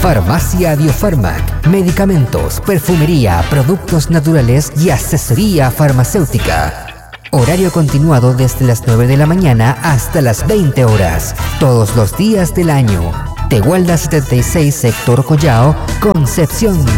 Farmacia Biofarmac, medicamentos, perfumería, productos naturales y asesoría farmacéutica. Horario continuado desde las 9 de la mañana hasta las 20 horas, todos los días del año. Tehuelda 76, Sector Collao, Concepción.